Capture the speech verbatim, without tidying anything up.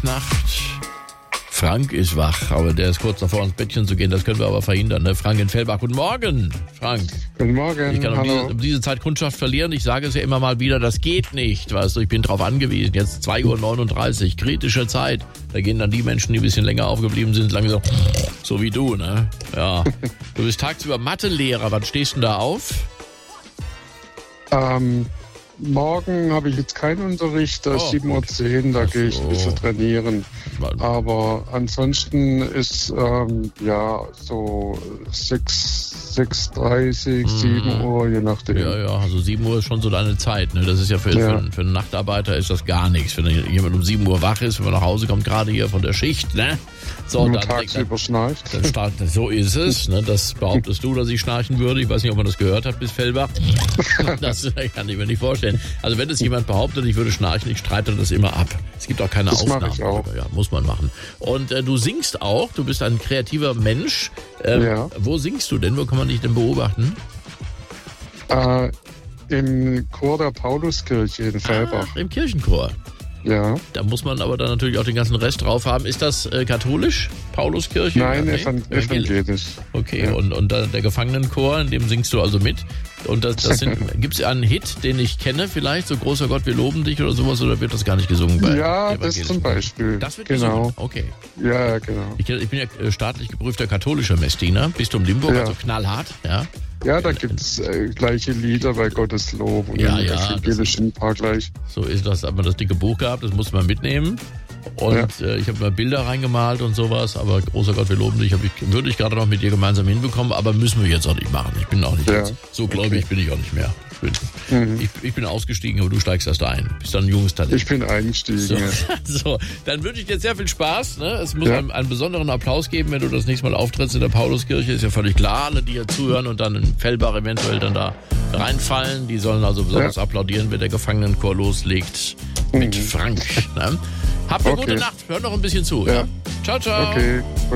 Nacht. Frank ist wach, aber der ist kurz davor, ins Bettchen zu gehen. Das können wir aber verhindern. Ne? Frank in Fellbach. Guten Morgen, Frank. Guten Morgen. Ich kann um Hallo. diese, um diese Zeit Kundschaft verlieren. Ich sage es ja immer mal wieder, das geht nicht. Weißt du, ich bin drauf angewiesen. Jetzt zwei Uhr neununddreißig, kritische Zeit. Da gehen dann die Menschen, die ein bisschen länger aufgeblieben sind, langsam so wie du, ne? Ja. Du bist tagsüber Mathelehrer. Wann stehst du denn da auf? Ähm, morgen habe ich jetzt keinen Unterricht, da ist Oh, sieben Uhr zehn, da Ach gehe ich ein so. bisschen trainieren. Aber ansonsten ist ähm, ja so sechs, sechs Uhr dreißig, sieben Uhr, je nachdem. Ja, ja, also sieben Uhr ist schon so deine Zeit. Ne? Das ist ja für, Ja. für, für einen Nachtarbeiter ist das gar nichts. Wenn jemand um sieben Uhr wach ist, wenn man nach Hause kommt, gerade hier von der Schicht, ne? So, Nur dann, tagsüber schnarcht. dann startet, so ist es. Ne? Das behauptest du, dass ich schnarchen würde. Ich weiß nicht, ob man das gehört hat bis Fellbach. Das kann ich mir nicht vorstellen. Also wenn es jemand behauptet, ich würde schnarchen, ich streite das immer ab. Es gibt auch keine Das mache Aufnahmen. ich auch. Ja, muss man machen. Und äh, du singst auch, du bist ein kreativer Mensch. Ähm, Ja. Wo singst du denn? Wo kann man dich denn beobachten? Äh, Im Chor der Pauluskirche in Fellbach. Ah, im Kirchenchor. Ja. Da muss man aber dann natürlich auch den ganzen Rest drauf haben. Ist das äh, katholisch? Pauluskirche? Nein, Ja, nee? evan Evangelisch. evangelisch. Okay, Ja. und, und da, der Gefangenenchor, in dem singst du also mit. Und das, das sind, gibt es einen Hit, den ich kenne vielleicht? So großer Gott, wir loben dich oder sowas? Oder wird das gar nicht gesungen? Bei Ja, das Evangelischen? zum Beispiel. Das wird genau. gesungen? Okay. Ja, genau. Ich, ich bin ja äh, staatlich geprüfter katholischer Messdiener. Bistum Limburg, Ja. also knallhart. Ja. Ja, da gibt's äh, gleiche Lieder bei Gottes Lob und Ja, im ja, evangelischen ein paar gleich. So ist das. Hat man das dicke Buch gehabt, das musste man mitnehmen. Und Ja. äh, ich habe mal Bilder reingemalt und sowas, aber großer Gott, wir loben dich, hab ich, würde ich gerade noch mit dir gemeinsam hinbekommen, aber müssen wir jetzt auch nicht machen. Ich bin auch nicht Ja. jetzt, so gläubig bin ich auch nicht mehr. Ich bin, Mhm. ich, ich bin ausgestiegen, aber du steigst erst ein. Bist dann ein junges Talent. Ich bin eingestiegen. So, ja. so, dann wünsche ich dir sehr viel Spaß. Ne? Es muss Ja. einen, einen besonderen Applaus geben, wenn du das nächste Mal auftrittst in der Pauluskirche. Ist ja völlig klar, alle, die hier zuhören und dann in Fellbach eventuell dann da reinfallen, die sollen also besonders Ja. applaudieren, wenn der Gefangenenchor loslegt mit Mhm. Frank. Ne? Habt eine Okay. gute Nacht. Hört noch ein bisschen zu. Ja. Ja. Ciao, ciao. Okay.